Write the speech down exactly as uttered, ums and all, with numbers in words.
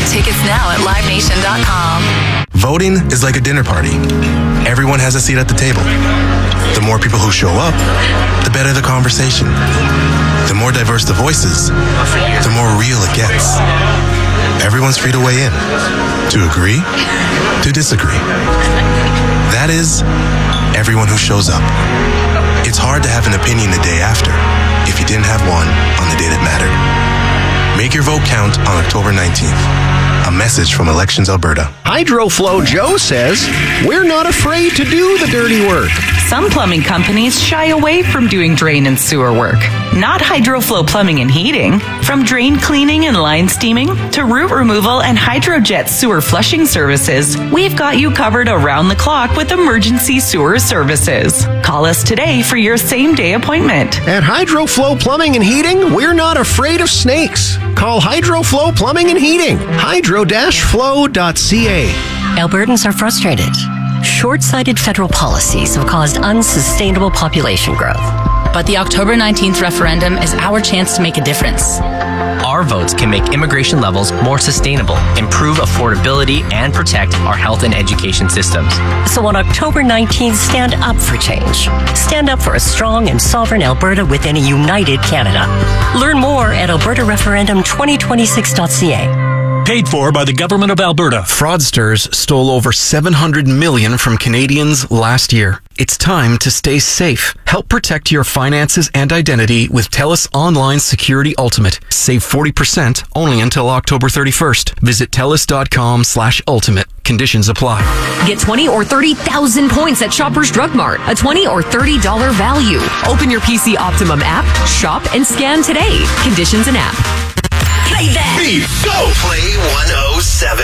Tickets now at live nation dot com. Voting is like a dinner party. Everyone has a seat at the table. The more people who show up, the better the conversation. The more diverse the voices, the more real it gets. Everyone's free to weigh in, to agree, to disagree. That is, everyone who shows up. It's hard to have an opinion the day after if you didn't have one on the day that mattered. Make your vote count on October nineteenth. A message from Elections Alberta. HydroFlow Joe says, we're not afraid to do the dirty work. Some plumbing companies shy away from doing drain and sewer work. Not HydroFlow Plumbing and Heating. From drain cleaning and line steaming to root removal and HydroJet sewer flushing services, we've got you covered around the clock with emergency sewer services. Call us today for your same-day appointment. At HydroFlow Plumbing and Heating, we're not afraid of snakes. Call HydroFlow Plumbing and Heating. hydro dash flow dot c a. Albertans are frustrated. Short-sighted federal policies have caused unsustainable population growth. But the October nineteenth referendum is our chance to make a difference. Our votes can make immigration levels more sustainable, improve affordability, and protect our health and education systems. So on October nineteenth, stand up for change. Stand up for a strong and sovereign Alberta within a united Canada. Learn more at alberta referendum twenty twenty-six dot c a. Paid for by the Government of Alberta. Fraudsters stole over seven hundred million dollars from Canadians last year. It's time to stay safe. Help protect your finances and identity with TELUS Online Security Ultimate. Save forty percent only until October thirty-first. Visit telus.com slash ultimate. Conditions apply. Get twenty or thirty thousand points at Shoppers Drug Mart. A twenty or thirty dollars value. Open your P C Optimum app, shop, and scan today. Conditions and app. Play that. Beat. Go. Play one oh.